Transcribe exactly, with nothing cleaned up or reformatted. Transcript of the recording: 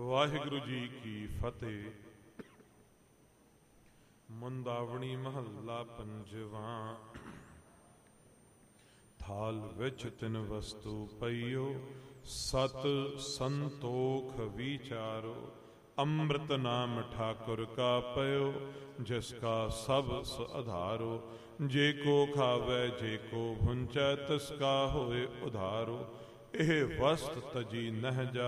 ਵਾਹਿਗੁਰੂ ਜੀ ਕੀ ਫਤਿਹ। ਮੁੰਦਾਵਣੀ ਮਹੱਲਾ ਪੰਜਵਾਂ। ਥਾਲ ਵਿੱਚ ਤਿੰਨ ਵਸਤੂ ਪਈਓ, ਸਤ ਸੰਤੋਖ ਵਿਚਾਰੋ। ਅੰਮ੍ਰਿਤ ਨਾਮ ਠਾਕੁਰ ਕਾ ਪਇਓ, ਜਿਸ ਕਾ ਸਭ ਆਧਾਰੋ। ਜੇ ਕੋ ਖਾਵੈ ਜੇ ਕੋ ਭੁੰਚੈ, ਤਿਸ ਕਾ ਹੋਏ ਉਧਾਰੋ। ਇਹ ਵਸਤ ਤਜੀ ਨਹਿ ਜਾ